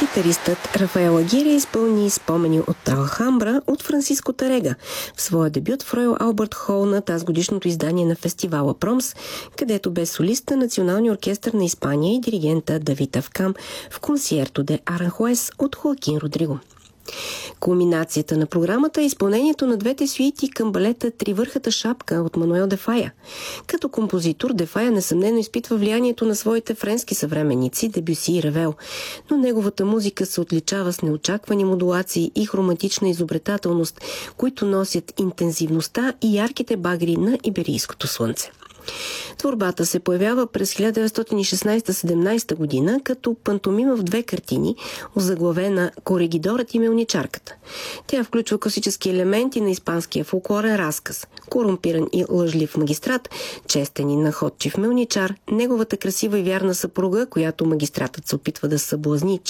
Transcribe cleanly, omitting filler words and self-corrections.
Китаристът Рафаел Агири изпълни Спомени от Алхамбра от Франциско Тарега в своя дебют в Роял Албърт Хол на тазгодишното издание на фестивала Промс, където бе солист на Националния оркестър на Испания и диригента Давид Авкам в Консиерто де Аранхуес от Хоакин Родриго. Кулминацията на програмата е изпълнението на двете сюити към балета Тривърхата шапка от Мануел де Фая. Като композитор, де Фая несъмнено изпитва влиянието на своите френски съвременници Дебюси и Равел, но неговата музика се отличава с неочаквани модулации и хроматична изобретателност, които носят интензивността и ярките багри на иберийското слънце. Творбата се появява през 1916-17 година като пантомима в две картини, озаглавена "Корегидорът и мелничарката". Тя включва класически елементи на испанския фолклорен разказ: корумпиран и лъжлив магистрат, честен и находчив мелничар, неговата красива и вярна съпруга, която магистратът се опитва да съблазни